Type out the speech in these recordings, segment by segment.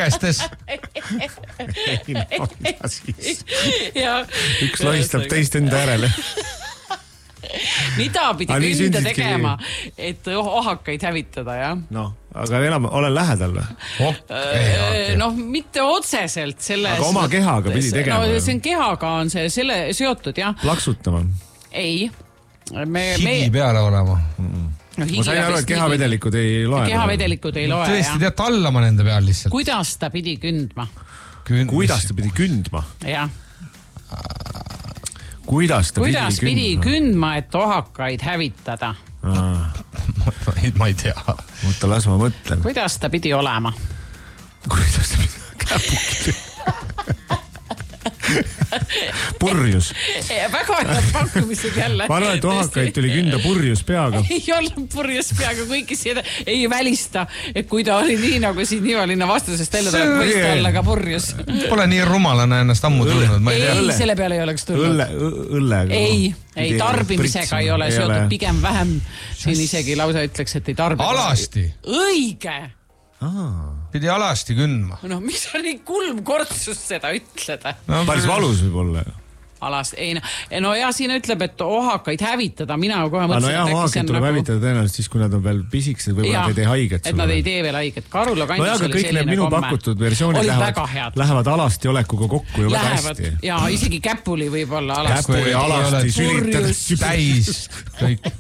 arvestes. Üks lohistab teist enda järele. Mida pidi künda tegema, et ohakaid hävitada, jah? No, aga olen lähedal või? No, mitte otseselt selles... Aga oma kehaga pidi tegema. No, see on kehaga on selle seotud, jah. Plaksutama? Ei. Higi peale olema. Ma sain aru, et kehavedelikud ei loe. Kehavedelikud ei loe, jah. Tõesti tead tallama nende peal lihtsalt. Kuidas ta pidi kündma? Kuidas ta pidi kündma? Jah. Kuidas pidi kündma, et ohakaid hävitada? Ma ei tea. Mõtta, las ma mõtlen. Kuidas ta pidi olema? Kuidas ta pidi käpukid? Purjus. Väga head pakkumised jälle. Ma arvan, et ohakaid tuli künda purjus peaga. Ei olnud purjus peaga, kuigi seda ei välista, et kui ta oli nii nagu siin Nivalinna vastusest välja tuleb, võista olla ka purjus. Pole nii rumalana ennast ammu tulnud, ma ei tea. Ei, selle peale ei oleks tulnud. Õllega. Ei, tarbimisega ei ole seotud, pigem vähem. Siin isegi lausa ütleks, et ei tarbi. Alasti. Õige. Pidi alasti kündma. No, miks on nii kulmkortsust seda ütleda? Päris valus võib olla. Alast, no ja siin ütleb, et ohakaid hävitada, mina kohe mõtlesin, no jah, ohakaid tuleb hävitada tõenäoliselt siis, kui nad on veel pisiksed, võib-olla nad ei tee haiget. Et nad ei tee veel haiget. Karula kandis oli selline komme. Kõik need minu pakutud versioonid lähevad alasti olekuga kokku ju väga hästi. Ja isegi käpuli võib olla alasti. Käpuli alasti sülitad. Täis. Kõik.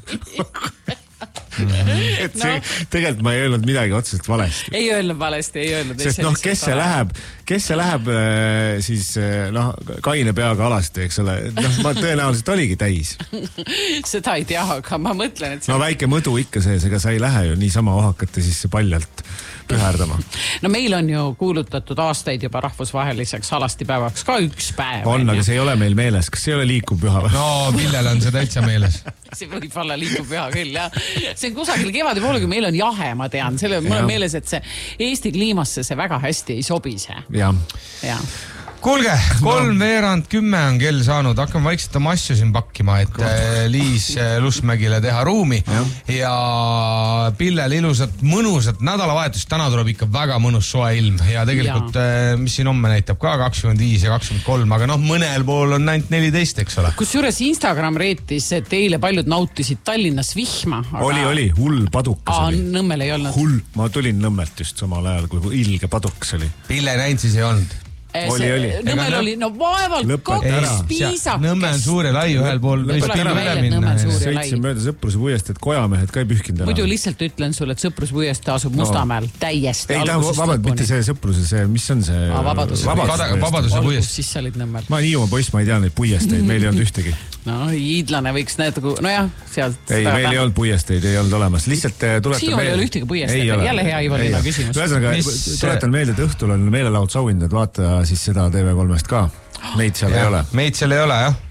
Et see, tegelikult ma ei öelnud midagi otseselt valesti. Ei öelnud valesti, ei öelnud. Sest noh, kes see läheb siis kaine peaga alasti, eks ole. Ma tõenäoliselt oligi täis. Seda ei tea, aga ma mõtlen, et no väike mõdu ikka sees, ega sa ei lähe ju niisama ohakate sisse paljalt pühärdama. No meil on ju kuulutatud aastaid juba rahvusvaheliseks alastipäevaks ka üks päev. On, aga see ei ole meil meeles. Kas see ei ole liikuv püha või? No, millel on see täitsa meeles? See võib olla liikuv püha küll, jah. See on kusagil kevade poole, kui meil on jahe, ma tean. Mul on meeles, et see Eesti kliimasse see väga hästi ei sobi see. Ja. Kuulge, 3:10 on kell saanud, hakkame vaikselt oma asju siin pakkima, et Liis Lusmägile teha ruumi ja Pillel ilusat, mõnusat nädalavahetust. Täna tuleb ikka väga mõnus soe ilm ja tegelikult, mis siin homme näitab ka 25 ja 23, aga mõnel pool on ainult 14, eks ole. Kusjuures Instagram reetis, et eile paljud nautisid Tallinnas vihma. Aga... Oli, hull padukas oli. Nõmmel ei olnud. Hull, ma tulin Nõmmelt just samal ajal, kui ilge padukas oli. Pille näinud siis ei olnud. Oli. Nõmmel oli, no vaevalt kaks piisakest. Nõmme on suur ja lai ühel pool. Sõitsin mööda Sõpruse puiest, et kojamehed ka ei pühkinud ära. Muidu lihtsalt ütlen sulle, et Sõpruse puiest asub Mustamäel täiesti algusest lõpuni. Mitte see Sõpruse, see, mis on see? Vabaduse puiest. Siis sa olid Nõmmel. Ma Hiiumaa poiss, ma ei tea neid puiesteid, meil ei olnud ühtegi. No, hiidlane võiks näed, nojah, sealt. Ei, meil ei olnud puiesteid, ei olnud olemas. Lihtsalt tuletan Siia ei ole ühtegi puiesteid, jälle hea Ivalina küsimus. Tuletan meelde, et õhtul on meelelahutshauhindad, vaata siis seda TV3-st ka. Meid seal ei ole. Meid seal ei ole, jah.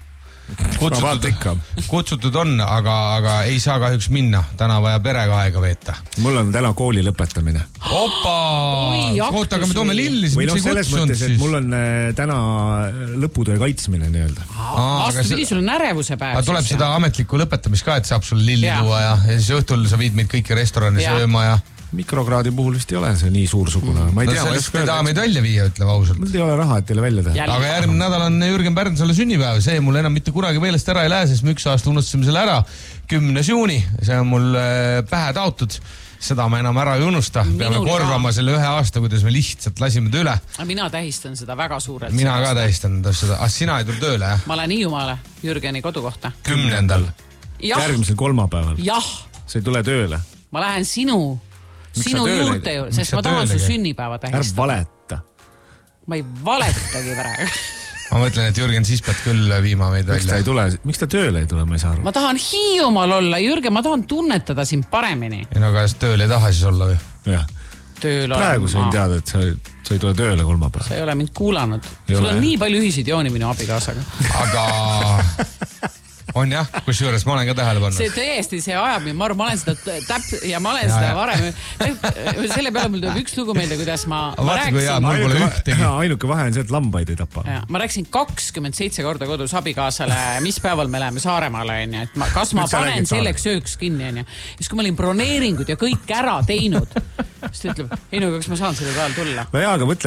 Kutsutud on, aga ei saa kahjuks minna. Täna vaja perega aega veeta. Mul on täna kooli lõpetamine. Opa! Oota, aga me toome lilli, või selles mõttes, et mul on täna lõputöö kaitsmine nii-öelda. Vastupidi, sul on ärevuse päev. Tuleb seda ametlikku lõpetamist ka, et saab sul lilli tuua ja siis õhtul sa viid meid kõiki restorani sööma ja... Mikrokraadi puhul vist ei ole see nii suursugune. Ma ei tea, sellest ei taha meid välja viia, ütleb ausalt. Mul ei ole raha, et teile välja teha. Aga järgmine nädal on Jürgen Pärnsalle sünnipäev. See mul enam mitte kunagi meelest ära ei lähe, sest me üks aasta unustasime selle ära. 10. juuni. See on mul pähe taotud. Seda me enam ära ei unusta. Peame korvama selle ühe aasta, kuidas me lihtsalt lasime ta üle. Mina tähistan seda väga suurelt. Mina ka tähistan seda. Sina ei tule tööle, jah? Ma lähen Hiiumaale Jürgeni kodukohta. 10. Järgmisel kolmapäeval. Jah. Sa ei tule tööle. Ma lähen sinu juurde ju, sest ma tahan su sünnipäeva tähistada. Ära valeta. Ma ei valetagi praegu. Ma mõtlen, et Jürgen siis pead küll viima meid välja. Miks ta tööle ei tule, ma ei saa aru? Ma tahan Hiiumaal olla, Jürgen, ma tahan tunnetada sind paremini. No aga tööl ei taha siis olla või? Jah. Praegu sain teada, et sa ei tule tööle kolmapäeval. Sa ei ole mind kuulanud. Sul on nii palju ühiseid jooni minu abikaasaga. Aga... On jah, kus juures ma olen ka tähele pannud. See tõesti, see ajab mind, ma olen seda ma olen seda varem. Selle peale mul tuleb üks lugu meelde, kuidas ma rääksin. Ainuke vahe on see, et lambaid ei tapa. Ma rääksin 27 korda kodus abikaasale, mis päeval me läheme Saaremaale, kas ma panen selleks ööks kinni. Siis kui ma olin broneeringud ja kõik ära teinud, siis ta ütleb, ei no, kas ma saan selle peal tulla? No jaa, aga mõtle